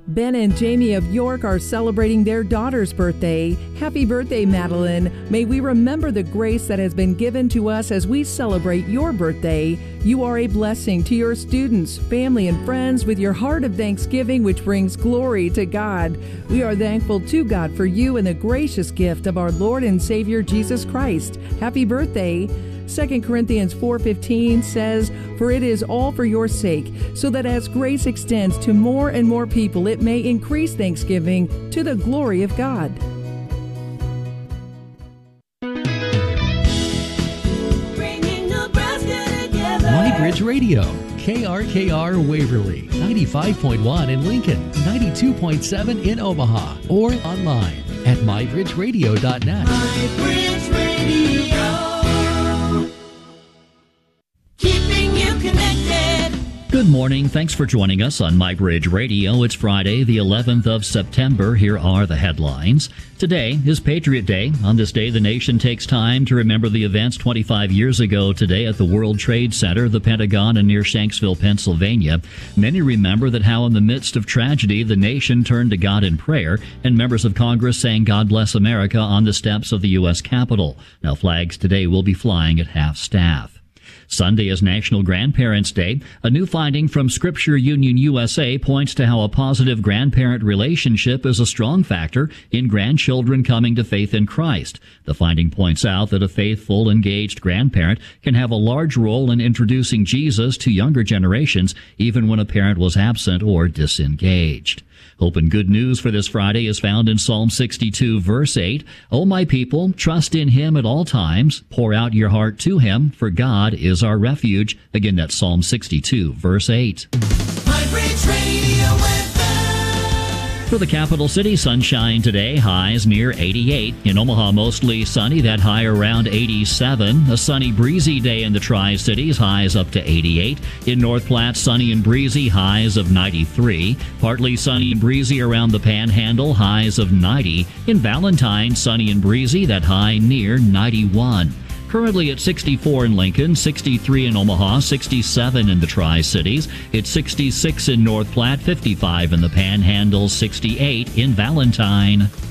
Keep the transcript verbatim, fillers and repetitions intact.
Ben and Jamie of York are celebrating their daughter's birthday. Happy birthday, Madeline. May we remember the grace that has been given to us as we celebrate your birthday. You are a blessing to your students, family, and friends with your heart of thanksgiving, which brings glory to God. We are thankful to God for you and the gracious gift of our Lord and Savior Jesus Christ. Happy birthday. Second Corinthians four fifteen says, "For it is all for your sake, so that as grace extends to more and more people, it may increase thanksgiving to the glory of God." MyBridge Radio, K R K R Waverly, ninety-five point one in Lincoln, ninety-two point seven in Omaha, or online at my bridge radio dot net. MyBridge Radio. Keeping you connected. Good morning. Thanks for joining us on MyBridge Radio. It's Friday, the eleventh of September. Here are the headlines. Today is Patriot Day. On this day, the nation takes time to remember the events twenty-five years ago today at the World Trade Center, the Pentagon, and near Shanksville, Pennsylvania. Many remember that how in the midst of tragedy, the nation turned to God in prayer, and members of Congress sang "God Bless America" on the steps of the U S Capitol. Now, flags today will be flying at half-staff. Sunday is National Grandparents' Day. A new finding from Scripture Union U S A points to how a positive grandparent relationship is a strong factor in grandchildren coming to faith in Christ. The finding points out that a faithful, engaged grandparent can have a large role in introducing Jesus to younger generations, even when a parent was absent or disengaged. Hope and good news for this Friday is found in Psalm sixty-two, verse eight. "O my people, trust in him at all times. Pour out your heart to him, for God is our refuge." Again, that's Psalm sixty-two, verse eight. MyBridge Radio weather. For the capital city, sunshine today, highs near eighty-eight. In Omaha, mostly sunny, that high around eighty-seven. A sunny, breezy day in the Tri-Cities, highs up to eighty-eight. In North Platte, sunny and breezy, highs of ninety-three. Partly sunny and breezy around the Panhandle, highs of ninety. In Valentine, sunny and breezy, that high near ninety-one. Currently at sixty-four in Lincoln, sixty-three in Omaha, sixty-seven in the Tri-Cities. It's sixty-six in North Platte, fifty-five in the Panhandle, sixty-eight in Valentine.